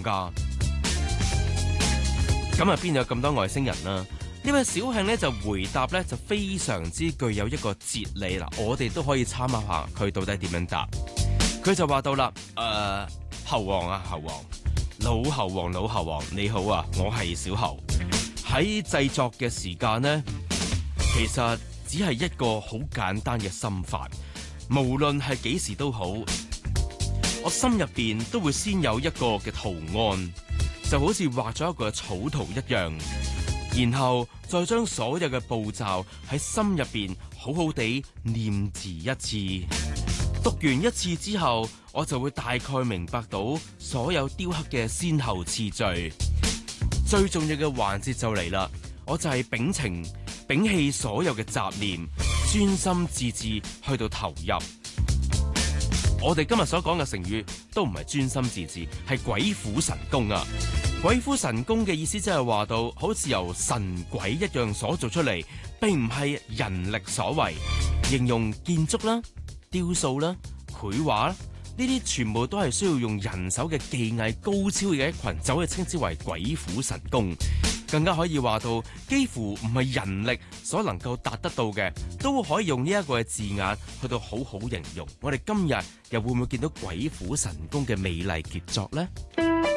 㗎？咁啊，邊有咁多外星人啦？呢位小慶咧就回答咧就非常之具有一個哲理啦，我哋都可以參考下佢到底點樣答。佢就話到啦，猴王啊，猴王，老猴王，老猴王，你好啊，我係小猴。喺製作嘅時間呢，其實只係一個好簡單嘅心法，無論係幾時都好，我心入邊都會先有一個嘅圖案，就好似畫咗一個草圖一樣。然後再將所有嘅步驟喺心入邊好好地念字一次，讀完一次之後，我就會大概明白到所有雕刻嘅先後次序。最重要嘅環節就嚟啦，我就係摒棄所有嘅雜念，專心致志去到投入。我哋今日所講嘅成語都唔係專心致志，係鬼斧神工啊！鬼斧神工嘅意思即係話到，好似由神鬼一樣所做出嚟，並唔係人力所為。形容建築啦、雕塑啦、繪畫啦，呢啲全部都係需要用人手嘅技藝高超嘅一群，就可以稱之為鬼斧神工。更加可以話到，幾乎唔係人力所能夠達得到嘅，都可以用呢一個嘅字眼去到好好形容。我哋今日又會唔會見到鬼斧神工嘅美麗傑作呢？